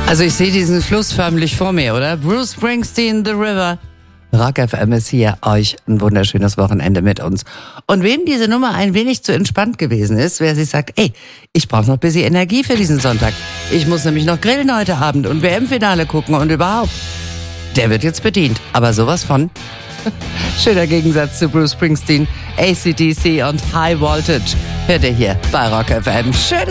Also ich sehe diesen Fluss förmlich vor mir, oder? Bruce Springsteen, The River. Rock FM ist hier, euch ein wunderschönes Wochenende mit uns. Und wem diese Nummer ein wenig zu entspannt gewesen ist, wer sich sagt, ey, ich brauche noch ein bisschen Energie für diesen Sonntag. Ich muss nämlich noch grillen heute Abend und WM-Finale gucken und überhaupt. Der wird jetzt bedient, aber sowas von. Schöner Gegensatz zu Bruce Springsteen, AC/DC und High Voltage. Hört ihr hier bei Rock FM. Schön.